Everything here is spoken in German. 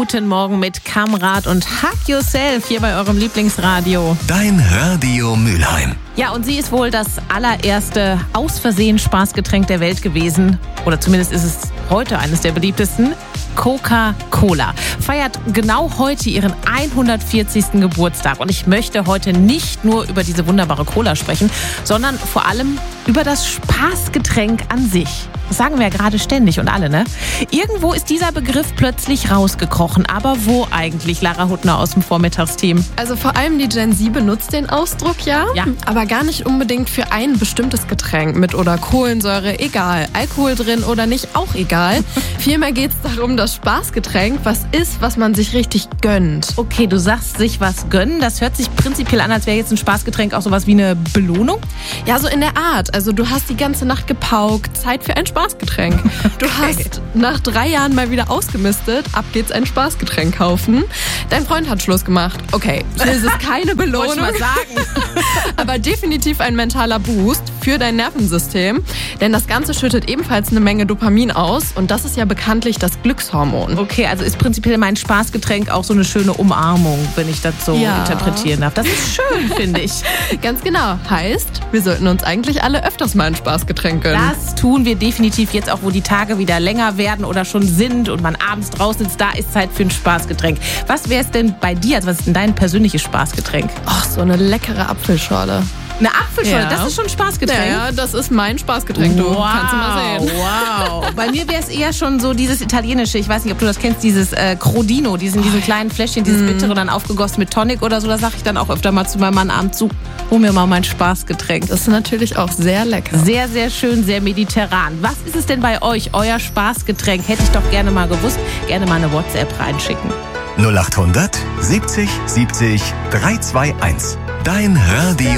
Guten Morgen mit Kamrat und Hug Yourself hier bei eurem Lieblingsradio. Dein Radio Mülheim. Ja, und sie ist wohl das allererste aus Versehen Spaßgetränk der Welt gewesen. Oder zumindest ist es heute eines der beliebtesten. Coca-Cola feiert genau heute ihren 140. Geburtstag. Und ich möchte heute nicht nur über diese wunderbare Cola sprechen, sondern vor allem über das Spaßgetränk an sich. Das sagen wir ja gerade ständig und alle, ne? Irgendwo ist dieser Begriff plötzlich rausgekrochen. Aber wo eigentlich, Lara Huttner aus dem Vormittagsteam? Also vor allem die Gen Z benutzt den Ausdruck, ja, aber gar nicht unbedingt für ein bestimmtes Getränk mit oder Kohlensäure, egal. Alkohol drin oder nicht, auch egal. Vielmehr geht es darum, das Spaßgetränk, was ist, was man sich richtig gönnt. Okay, du sagst sich was gönnen. Das hört sich prinzipiell an, als wäre jetzt ein Spaßgetränk auch sowas wie eine Belohnung. Ja, so in der Art. Also du hast die ganze Nacht gepaukt, Zeit für ein Spaßgetränk. Du hast nach 3 Jahren mal wieder ausgemistet, ab geht's ein Spaßgetränk kaufen. Dein Freund hat Schluss gemacht. Okay, hier ist es keine Belohnung. Wollte ich mal sagen. Aber definitiv ein mentaler Boost für dein Nervensystem. Denn das Ganze schüttet ebenfalls eine Menge Dopamin aus. Und das ist ja bekanntlich das Glückshormon. Okay, also ist prinzipiell mein Spaßgetränk auch so eine schöne Umarmung, wenn ich das so interpretieren darf. Das ist schön, finde ich. Ganz genau. Heißt, wir sollten uns eigentlich alle öfters mal ein Spaßgetränk gönnen. Das tun wir definitiv jetzt auch, wo die Tage wieder länger werden oder schon sind und man abends draußen sitzt. Da ist Zeit für ein Spaßgetränk. Was wäre es denn bei dir? Also was ist denn dein persönliches Spaßgetränk? Ach, so eine leckere Apfelschorle. Eine Apfelschorle, das ist schon ein Spaßgetränk? Ja, das ist mein Spaßgetränk, du. Kannst du mal sehen. Wow. Bei mir wäre es eher schon so dieses italienische, ich weiß nicht, ob du das kennst, dieses Crodino, diesen kleinen Fläschchen, dieses bittere, dann aufgegossen mit Tonic oder so. Da sage ich dann auch öfter mal zu meinem Mann abends zu, hol mir mal mein Spaßgetränk. Das ist natürlich auch sehr lecker. Sehr, sehr schön, sehr mediterran. Was ist es denn bei euch, euer Spaßgetränk? Hätte ich doch gerne mal gewusst. Gerne mal eine WhatsApp reinschicken. 0800 70 70 321. Dein Radio